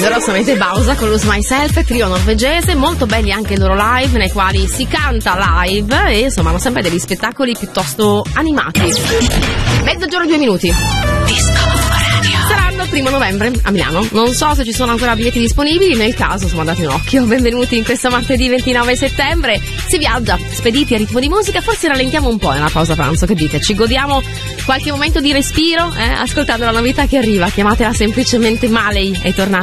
Loro sono i The Bauza con Lose Myself, trio norvegese, molto belli anche i loro live, nei quali si canta live e insomma hanno sempre degli spettacoli piuttosto animati. Mezzogiorno 2 minuti. Saranno il 1° novembre a Milano. Non so se ci sono ancora biglietti disponibili, nel caso insomma date un occhio. Benvenuti in questo martedì 29 settembre. Si viaggia, spediti a ritmo di musica, forse rallentiamo un po' nella pausa pranzo, che dite? Ci godiamo qualche momento di respiro, ascoltando la novità che arriva, chiamatela semplicemente Maley, è tornata.